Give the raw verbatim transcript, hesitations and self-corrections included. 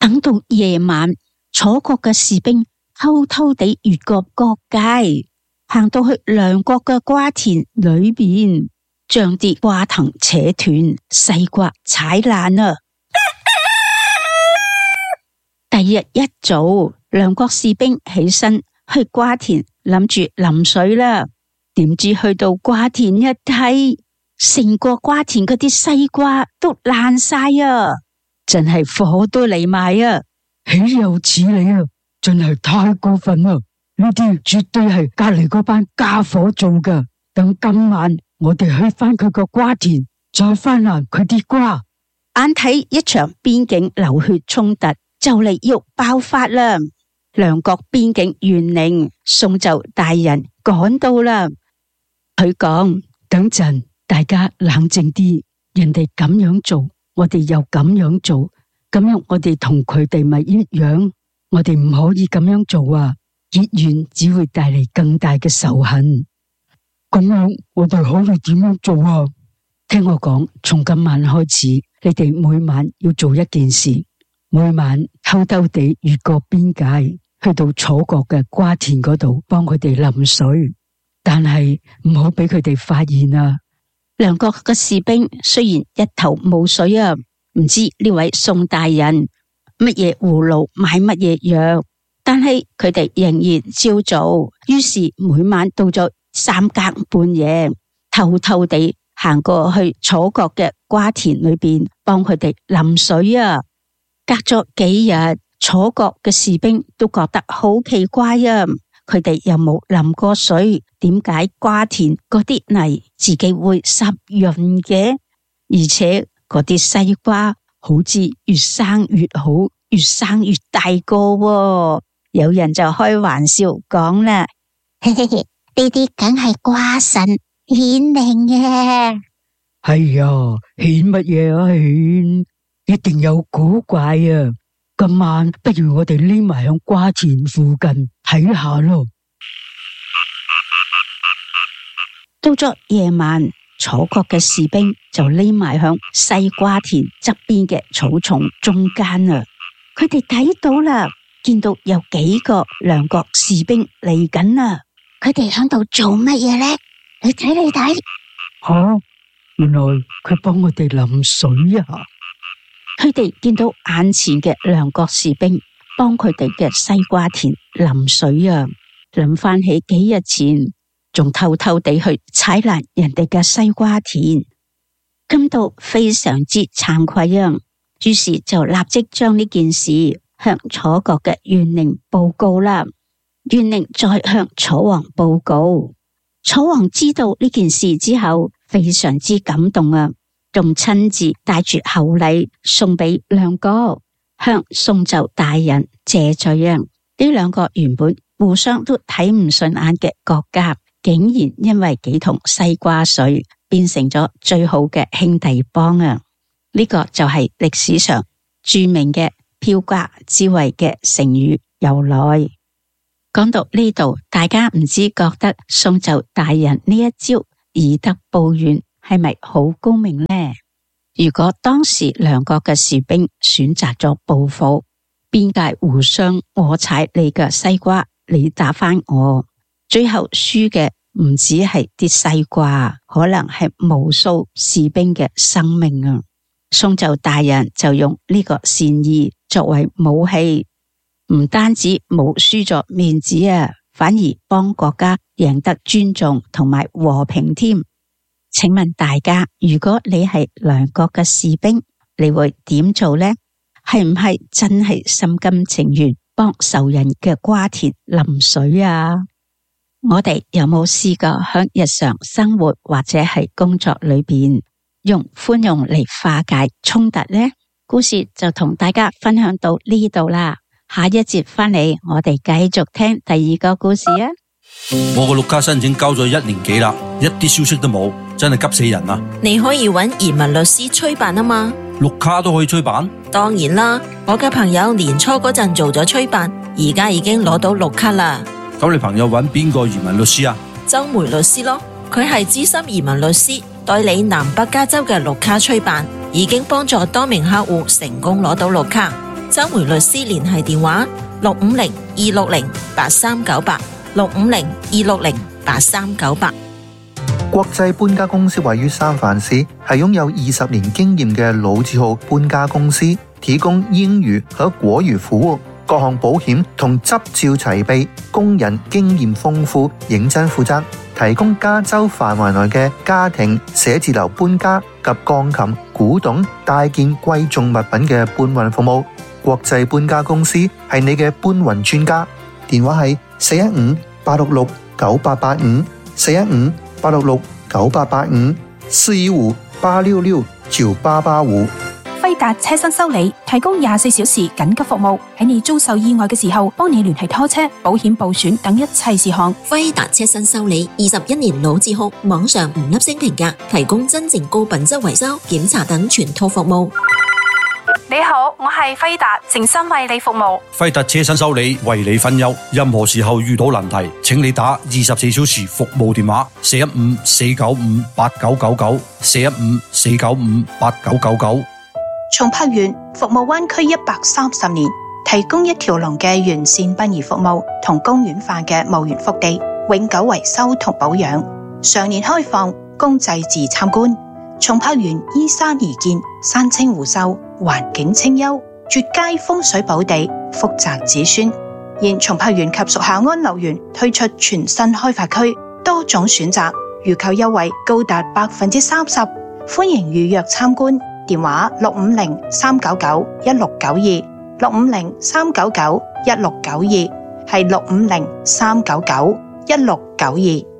等到夜晚，楚國嘅士兵偷偷地越過國界，行到去梁國嘅瓜田裏邊，將啲瓜藤扯斷，西瓜踩爛啦。第二日一早，梁國士兵起身去瓜田，諗住淋水啦。點知去到瓜田一睇，成個瓜田嗰啲西瓜都爛晒啊！真係火都嚟埋啊！ 豈有此理啊！真係太過分啦！呢啲絕對係隔籬嗰班家伙做㗎。等今晚我哋去翻佢個瓜田，再翻爛佢啲瓜。 眼睇一場邊境流血衝突就嚟要爆發啦！梁國邊境縣令宋就大人趕到啦。佢講： 等陣大家冷靜啲，人哋咁樣做，我哋又咁樣做，咁樣我哋同佢哋咪一樣？我哋唔可以咁樣做啊！結怨只會帶嚟更大嘅仇恨。咁樣我哋可以點樣做啊？聽我講，從今晚開始，你哋每晚要做一件事，每晚偷偷地越過邊界，去到楚國嘅瓜田嗰度幫佢哋淋水，但係唔好俾佢哋發現啊！ 梁國嘅士兵雖然一頭霧水啊，唔知呢位宋大人乜嘢葫蘆買乜嘢藥，但係佢哋仍然照做。於是每晚到咗三更半夜，偷偷地行過去楚國嘅瓜田裏邊幫佢哋淋水啊。隔咗幾日，楚國嘅士兵都覺得好奇怪啊，佢哋又冇淋過水，點解瓜田嗰啲泥自己會濕潤嘅？而且嗰啲西瓜好似越生越好，越生越大個喎。有人就開玩笑講啦，嘿嘿嘿，呢啲梗係瓜神顯靈嘅。 係啊，顯乜嘢啊？顯一定有古怪啊！今晚不如我哋匿埋響瓜田附近睇下咯。 到咗夜晚，楚國嘅士兵就匿埋響西瓜田側邊嘅草叢中間啊！佢哋睇到啦，見到有幾個梁國士兵嚟緊啊！佢哋響度做乜嘢呢？你睇你睇， 吓、啊，原來佢幫我哋淋水啊！ 佢哋見到眼前嘅梁國士兵幫佢哋嘅西瓜田淋水啊！諗翻起幾日前仲偷偷地去踩爛人哋嘅西瓜田，感到非常之慚愧啊！於是就立即將呢件事向楚國嘅縣令報告啦。縣令再向楚王報告，楚王知道呢件事之後，非常之感動啊！仲親自帶住厚禮送俾梁國，向宋就大人謝罪啊！呢兩個原本互相都睇唔順眼嘅國家，竟然因為幾桶西瓜水變成咗最好嘅兄弟幫啊！呢個就係歷史上著名嘅飄瓜之圍嘅成語由來。講到呢度，大家唔知覺得宋就大人呢一招以德報怨係咪好高明呢？如果當時梁國嘅士兵選擇咗報復，邊界互相我踩你嘅西瓜，你打返我，最後輸嘅唔止係啲西瓜，可能係無數士兵嘅生命啊！宋就大人就用呢個善意作為武器，唔單止冇輸咗面子啊，反而幫國家贏得尊重同埋和平添。請問大家，如果你係梁國嘅士兵，你會點做呢？係唔係真係心甘情願幫仇人嘅瓜田淋水啊？我哋有冇試過喺日常生活或者係工作裏邊用寬容嚟化解衝突呢？故事就同大家分享到呢度啦。下一節翻嚟，我哋繼續聽第二個故事啊！ 我個綠卡申請交咗一年幾啦，一啲消息都冇，真係急死人啊！ 你可以揾移民律師催辦啊嘛。 綠卡都可以催辦？ 當然啦，我嘅朋友年初嗰陣做咗催辦，而家已經攞到綠卡啦。 咁你朋友揾邊個移民律師啊？ 周梅律師咯，佢係資深移民律師，代理南北加州嘅綠卡催辦，已經幫助多名客戶成功攞到綠卡。 周梅律師聯繫電話六五零二六零八三九八，六五零二六零八三九八。 國際搬家公司位於三藩市，係擁有二十年經驗嘅老字號搬家公司，提供英語和國語服務，各項保險同執照齊備，工人經驗豐富，認真負責，提供加州範圍內嘅家庭、寫字樓搬家及鋼琴、古董、大件貴重物品嘅搬運服務。國際搬家公司係你嘅搬運專家，電話係四一五八六六九八八五，四一五八六六九八八五，四一五八六六九八八五。 輝達車身修理提供廿四小時緊急服務，喺你遭受意外嘅時候，幫你聯繫拖車、保險報損等一切事項。 輝達車身修理二十一年老字號，網上五粒星評價，提供真正高品質維修、檢查等全套服務。 你好，我係輝達，誠心為你服務。 輝達車身修理為你分憂，任何時候遇到難題，請你打二十四小時服務電話四一五四九五八九九九，四一五四九五八九九九。 松柏園服務灣區一百三十年，提供一條龍嘅完善殯儀服務同公園化嘅墓園福地，永久維修同保養，常年開放供祭祀參觀。松柏園依山而建，山清湖秀，環境清幽，絕佳風水寶地，福澤子孫。現松柏園及屬下安樂園推出全新開發區，多種選擇，預購優惠高達百分之三十，歡迎預約參觀。電話六五零三九九一六九二，六五零三九九一六九二，係六五零三九九一六九二。